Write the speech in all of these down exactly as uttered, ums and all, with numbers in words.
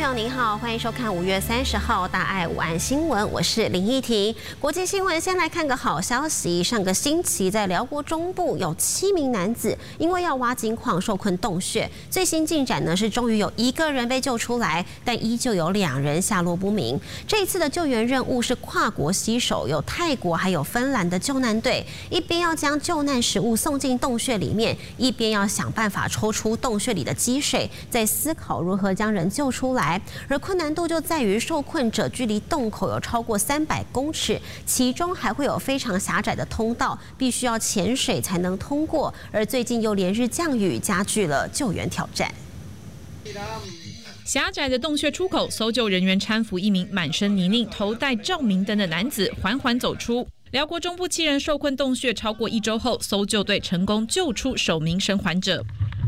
朋友您好，欢迎收看五月三十号大爱午安新闻，我是林义婷。国际新闻先来看个好消息，上个星期在辽国中部有七名男子因为要挖金矿受困洞穴，最新进展呢是终于有一个人被救出来，但依旧有两人下落不明。这一次的救援任务是跨国携手，有泰国还有芬兰的救难队，一边要将救难食物送进洞穴里面，一边要想办法抽出洞穴里的积水，再思考如何将人救出来。而困难度就在于受困者距离洞口有超过三百公尺，其中还会有非常狭窄的通道，必须要潜水才能通过。而最近又连日降雨，加剧了救援挑战。 狭窄的洞穴出口，搜救人员搀扶一名满身泥泞、头戴照明灯的男子缓缓走出。辽国中部七人受困洞穴超过一周后，搜救队成功救出首名生还者。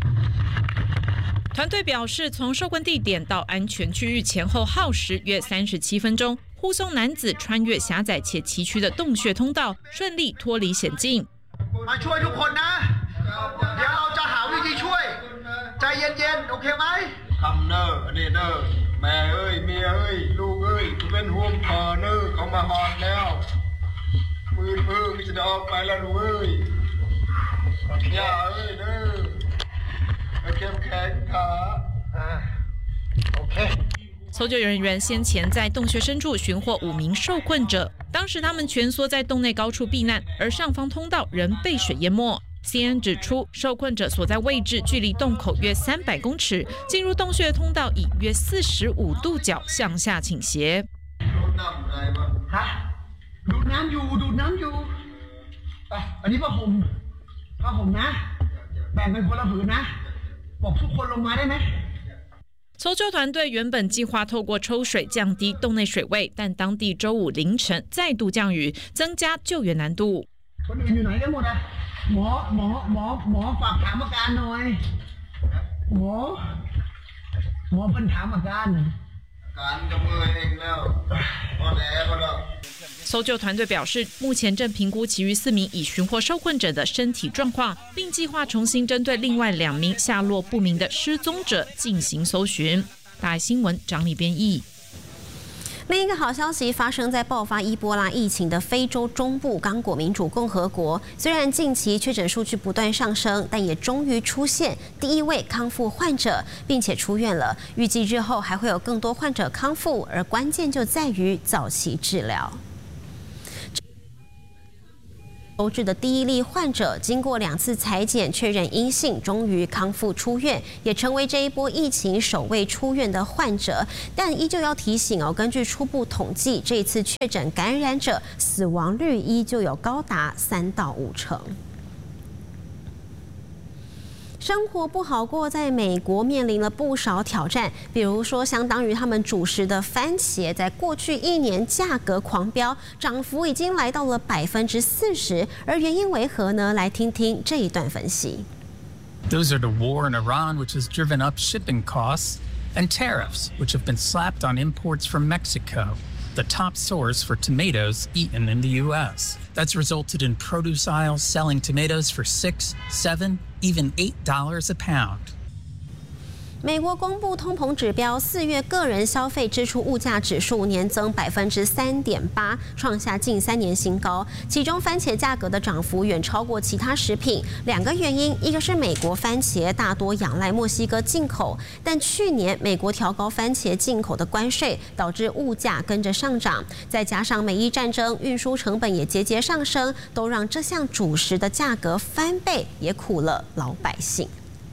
团队表示，从受困地点到安全区域前后耗时约三十七分钟，护送男子穿越狭窄且崎岖的洞穴通道，顺利脱离险境。 มาช่วยทุกคนนะเดี๋ยวเราจะหาวิธีช่วยใจเย็นๆโอเคไหมคำเนออันนี้เนอแม่เอ้ยเมียเอ้ยลูกเอ้ยเป็นห่วงพ่อเนอเขามาหอนแล้วมือเพิ่งจะออกไปแล้วลูกเอ้ยย่าเอ้ยเนอเข้มแข็งขาโอเค搜救人员先前在洞穴深处寻获五名受困者，当时他们蜷缩在洞内高处避难，而上方通道仍被水淹没。C N N 指出，受困者所在位置距离洞口约三百公尺，进入洞穴的通道以约四十五度角向下倾斜。 ฮะดูดน้ำอยู่ดูดน้ำอยู่อ่ะอันนี้ผ้าห่มผ้าห่มนะแบ่งเป็นคนละผืนนะบอกทุกคนลงมาได้ไหม搜救团队原本计划透过抽水降低洞内水位，但当地周五凌晨再度降雨，增加救援难度。 คนอื่นอยู่ไหนกันหมดอ่ะหมอหมอหมอหมอฝากถามอาการหน่อยหมอหมอเพิ่นถามอาการการกับมือเองแล้วพอแล้วพอแล้ว搜救团队表示，目前正评估其余四名已寻获受困者的身体状况，并计划重新针对另外两名下落不明的失踪者进行搜寻。大爱新闻张丽编译。 另一个好消息发生在爆发伊波拉疫情的非洲中部刚果民主共和国。虽然近期确诊数据不断上升，但也终于出现第一位康复患者，并且出院了。预计日后还会有更多患者康复，而关键就在于早期治疗。收治的第一例患者，经过两次采检确认阴性，终于康复出院，也成为这一波疫情首位出院的患者。但依旧要提醒哦，根据初步统计，这一次确诊感染者死亡率依旧有高达三到五成。生活不好过，在美国面临了不少挑战，比如说，相当于他们主食的番茄，在过去一年价格狂飙，涨幅已经来到了百分之四十。而原因为何呢？来听听这一段分析。 Those are the war in Iran, which has driven up shipping costs, and tariffs, which have been slapped on imports from Mexico, the top source for tomatoes eaten in the U S. That's resulted in produce aisles selling tomatoes for six, seven, even eight dollars a pound. 美国公布通膨指标，四月个人消费支出物价指数年增百分之三点八，创下近三年新高。其中番茄价格的涨幅远超过其他食品，两个原因，一个是美国番茄大多仰赖墨西哥进口，但去年美国调高番茄进口的关税，导致物价跟着上涨，再加上美伊战争，运输成本也节节上升，都让这项主食的价格翻倍，也苦了老百姓。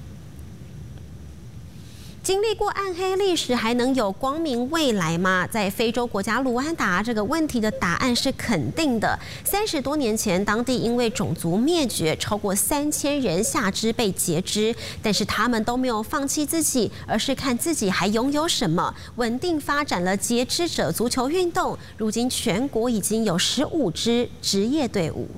经历过暗黑历史，还能有光明未来吗？在非洲国家卢安达，这个问题的答案是肯定的。三十多年前，当地因为种族灭绝，超过三千人下肢被截肢，但是他们都没有放弃自己，而是看自己还拥有什么，稳定发展了截肢者足球运动。如今，全国已经有十五支职业队伍。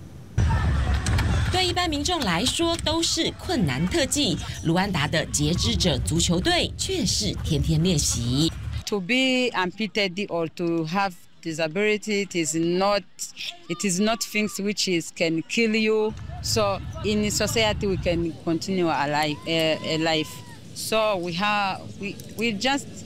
对一般民众来说都是困难特技，卢安达的截肢者足球队却是天天练习。 To be amputated or to have disability, it is not, it is not things which is can kill you. So in society we can continue a life, a, a life. So we have, we we just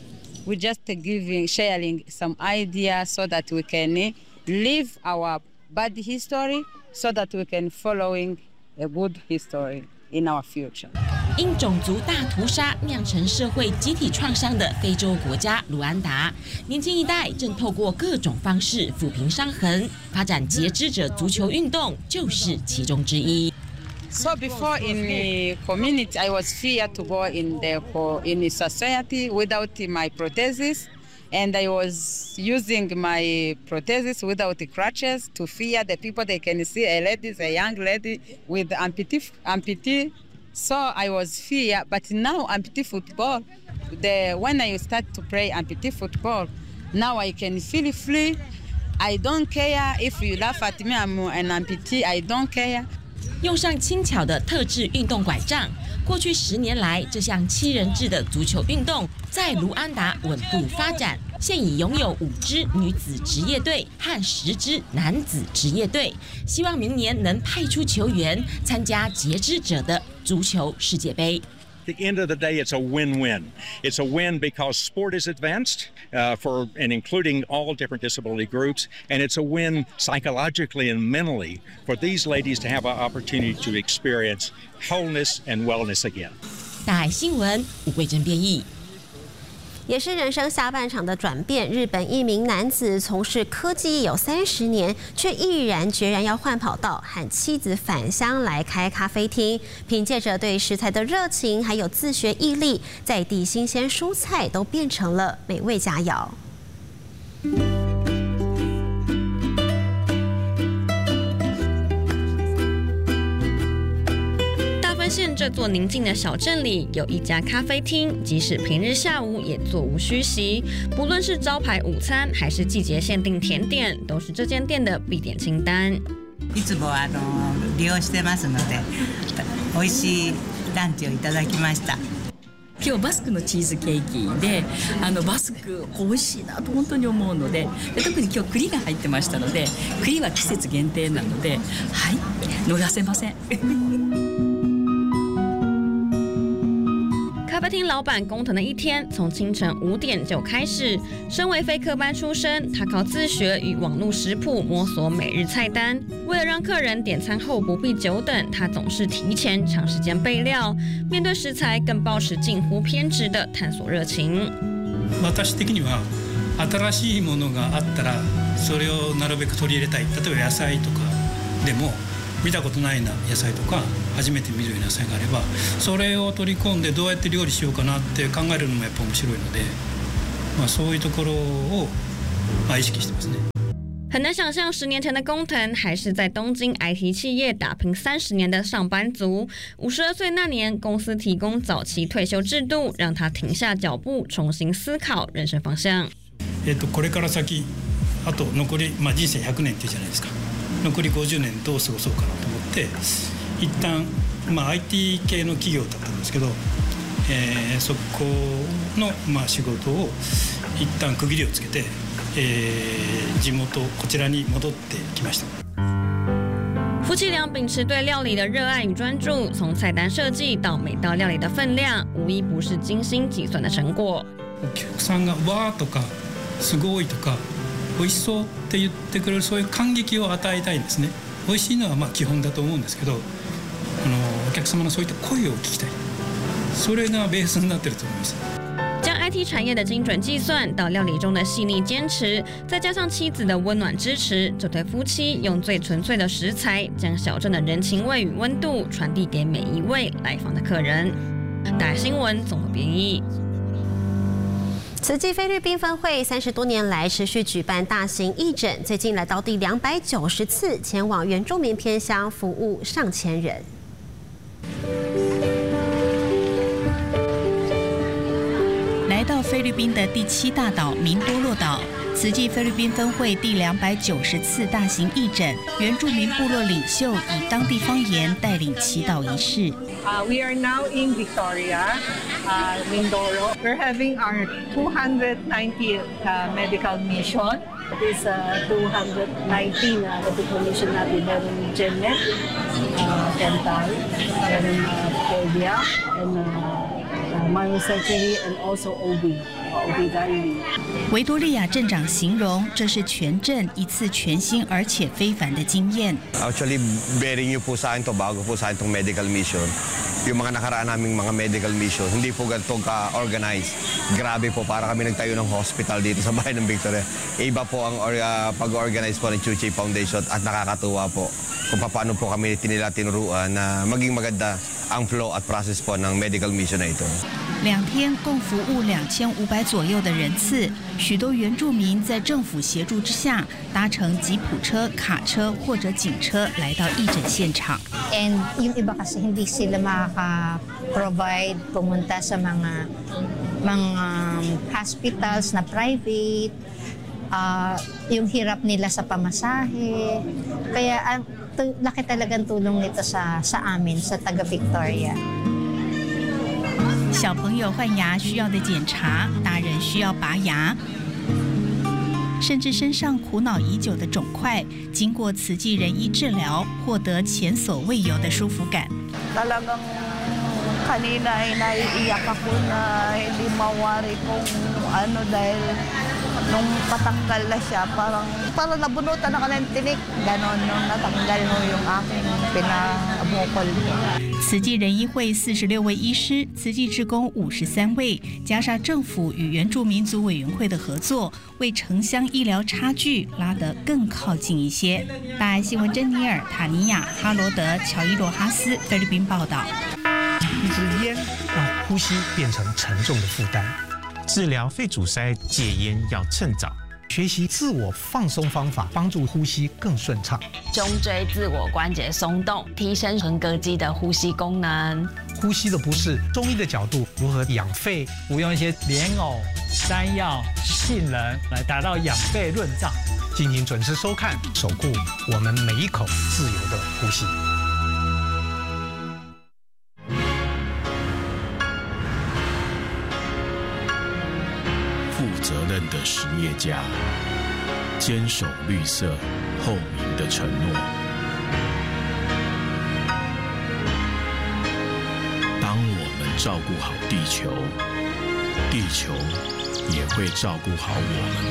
we just giving, sharing some ideas so that we can live our bad history, so that we can following a good history in our future. 因种族大屠杀酿成社会集体创伤的非洲国家卢安达，年轻一代正透过各种方式抚平伤痕，发展截肢者足球运动就是其中之一。 So before in the community, I was feared to go in the in the society without my prosthesis, and I was using my prosthesis without the crutches to fear the people. They can see a lady, a young lady with amputee, amputee. So I was fear, but now amputee football. The when I start to play amputee football, now I can feel free. I don't care if you laugh at me. I'm an amputee. I don't care. 用上轻巧的特制运动拐杖，过去十年来，这项七人制的足球运动在卢安达稳步发展，现已拥有五支女子职业队和十支男子职业队，希望明年能派出球员参加截肢者的足球世界杯。 At the end of the day, it's a win-win. It's a win because sport is advanced uh, for and including all different disability groups, and it's a win psychologically and mentally for these ladies to have an opportunity to experience wholeness and wellness again. 大爱新闻吴桂珍编译。 也是人生下半场的转变。日本一名男子从事科技有三十年，却毅然决然要换跑道，和妻子返乡来开咖啡厅。凭借着对食材的热情，还有自学毅力，在地新鲜蔬菜都变成了美味佳肴。 县这座宁静的小镇里有一家咖啡厅，即使平日下午也座无虚席。不论是招牌午餐还是季节限定甜点，都是这间店的必点清单。 いつもあの利用してますので、美味しいランチをいただきました。 今日バスクのチーズケーキで、あのバスク美味しいなと本当に思うので、で特に今日栗が入ってましたので、栗は季節限定なので、はい逃せません。 咖啡厅老板工藤的一天从清晨五点就开始。身为非科班出身，他靠自学与网络食谱摸索每日菜单。为了让客人点餐后不必久等，他总是提前长时间备料。面对食材，更抱持近乎偏执的探索热情。 私的には新しいものがあったら、それをなるべく取り入れたい。例えば野菜とかでも。見たことないな野菜とか初めて見るような野菜があればそれを取り込んでどうやって料理しようかなって考えるのもやっぱ面白いので、まあ、そういうところを、まあ、意識してますね。 很难想象十年前的工藤还是在东京 I T 企业打拼三十年的上班族。五十二岁那年，公司提供早期退休制度，让他停下脚步，重新思考人生方向。 えっとこれから先あと残り、まあ、人生ひゃくねんっていうじゃないですか。残りごじゅうねんどう過ごそうかなと思って一旦、まあ、アイティー 系の企業だったんですけど、えー、そこの、まあ、仕事を一旦区切りをつけて、えー、地元こちらに戻ってきました。 夫妻俩秉持对料理的热爱与专注，从菜单设计到每道料理的分量，无一不是精心计算的成果。 お客さんがわーとかすごいとか美味しそうって言ってくれるそういう感激を与えたいんですね。美味しいのはまあ基本だと思うんですけど、あのお客様のそういった声を聞きたい。それがベースになってると思います。 将 I T 产业的精准计算到料理中的细腻坚持，再加上妻子的温暖支持，这对夫妻用最纯粹的食材，将小镇的人情味与温度传递给每一位来访的客人。大爱新闻综合编译。 慈济菲律宾分会三十多年来持续举办大型义诊，最近来到第两百九十次，前往原住民偏乡服务上千人。 来到菲律宾的第七大岛明多洛岛，慈济菲律宾分会第两百九十次大型义诊，原住民部落领袖以当地方言带领祈祷仪式。 Uh, we are now in Victoria, uh, Mindoro. We're having our two hundred ninetieth uh, medical mission. This uh, two hundred nineteen uh, medical mission natin meron Janet, uh, Dental, meron uh, Pedia, and uh, uh, minor surgery and also O B, O B G Y N。 维多利亚镇长形容这是全镇一次全新而且非凡的经验。 Actually, bearing niyo po sa akin to, bago po sa akin tong medical mission. Yung mga nakaraan naming mga medical mission, hindi po ganito ka-organized. Grabe po, para kami nagtayo ng hospital dito sa bahay ng Victoria. Iba po ang uh, pag-organize po ng Chuchi Foundation at nakakatuwa po kung paano po kami nila tinuruan na maging maganda ang flow at process po ng medical mission na ito. 两天共服务两千五百左右的人次，许多原住民在政府协助之下，搭乘吉普车、卡车或者警车来到义诊现场。 And yung iba kasi hindi sila makaka-provide pumunta sa mga mga hospitals na private. Uh, yung hirap nila sa pamasahe. Kaya ang laki talagang tulong nito sa sa amin sa taga Victoria. 小朋友换牙需要的检查，大人需要拔牙，甚至身上苦恼已久的肿块，经过慈济人医治疗，获得前所未有的舒服感。 Talagang kanina ay naiiyak ako na hindi mawari kung ano dahil nung patanggal na siya, parang, parang nabunutan ako ng tinik. Ganon nung natanggal mo yung aking pinabukol. 慈济人医会四十六位医师，慈济志工五十三位，加上政府与原住民族委员会的合作，为城乡医疗差距拉得更靠近一些。大爱新闻珍妮尔、塔尼亚、哈罗德、乔伊罗哈斯，菲律宾报道。 一支烟让呼吸变成沉重的负担。治疗肺阻塞戒烟要趁早，学习自我放松方法，帮助呼吸更顺畅。 胸椎自我关节松动，提升横膈肌的呼吸功能。 呼吸的不适，中医的角度如何养肺？ 服用一些莲藕、山药、杏仁来达到养肺润燥。 敬请准时收看，守护我们每一口自由的呼吸。 负责任的实业家，坚守绿色透明的承诺。当我们照顾好地球，地球也会照顾好我们。